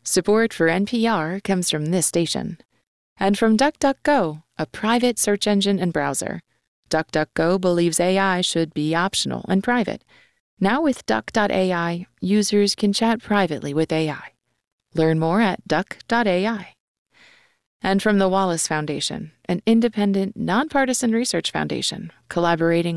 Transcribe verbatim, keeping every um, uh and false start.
Support for N P R comes from this station. And from DuckDuckGo, a private search engine and browser. DuckDuckGo believes A I should be optional and private. Now with Duck dot A I, users can chat privately with A I. Learn more at Duck dot A I. And from the Wallace Foundation, an independent, nonpartisan research foundation collaborating